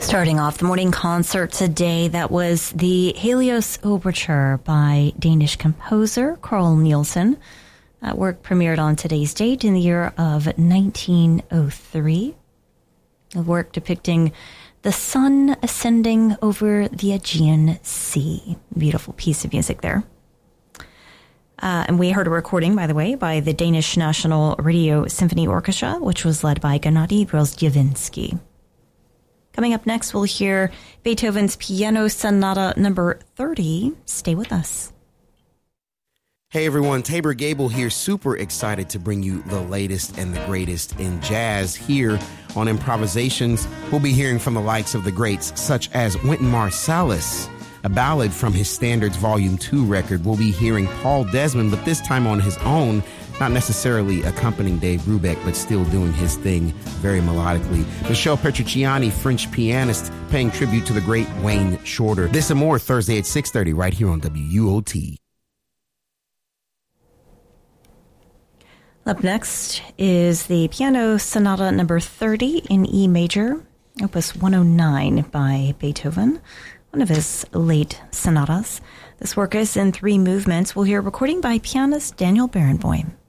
Starting off the morning concert today, that was the Helios Overture by Danish composer Carl Nielsen. That work premiered on today's date in the year of 1903. A work depicting the sun ascending over the Aegean Sea. Beautiful piece of music there. And we heard a recording, by the way, by the Danish National Radio Symphony Orchestra, which was led by Gennady Rozhdestvensky. Coming up next, we'll hear Beethoven's Piano Sonata number 30. Stay with us. Hey everyone, Tabor Gable here, super excited to bring you the latest and the greatest in jazz here on Improvisations. We'll be hearing from the likes of the greats such as Wynton Marsalis, a ballad from his Standards Volume 2 record. We'll be hearing Paul Desmond, but this time on his own, not necessarily accompanying Dave Brubeck, but still doing his thing very melodically. Michel Petrucciani, French pianist, paying tribute to the great Wayne Shorter. This and more Thursday at 6:30 right here on WUOT. Up next is the Piano Sonata number 30 in E major, opus 109 by Beethoven, one of his late sonatas. This work is in 3 movements. We'll hear a recording by pianist Daniel Barenboim.